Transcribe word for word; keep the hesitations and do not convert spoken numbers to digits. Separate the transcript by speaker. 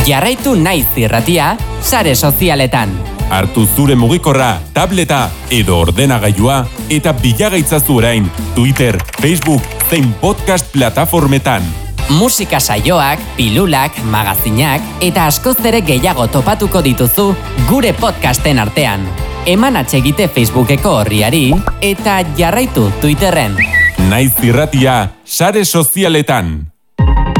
Speaker 1: Jarraitu Naiz Irratia sare sozialetan.
Speaker 2: Hartu zure mugikorra, tableta edo ordenagailua eta bilagaitzazu orain Twitter, Facebook zein podcast plataformetan.
Speaker 1: Musika saioak, pilulak, magazinak eta askoz ere gehiago topatuko dituzu gure podcasten artean. Eman atsegite Facebookeko orriari eta jarraitu Twitterren.
Speaker 2: Naiz Irratia sare sozialetan.